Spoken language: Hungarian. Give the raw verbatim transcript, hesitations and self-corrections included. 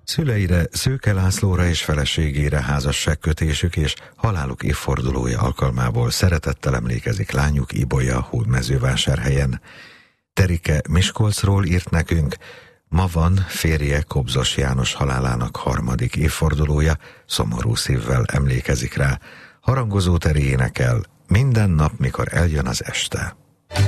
Szüleire, Szőke Lászlóra és feleségére házasságkötésük és haláluk évfordulója alkalmából szeretettel emlékezik lányuk Ibolya Hódmezővásárhelyen. Terike Miskolcról írt nekünk: ma van férje Kobzos János halálának harmadik évfordulója, szomorú szívvel emlékezik rá. Harangozó Teri énekel: minden nap, mikor eljön az este.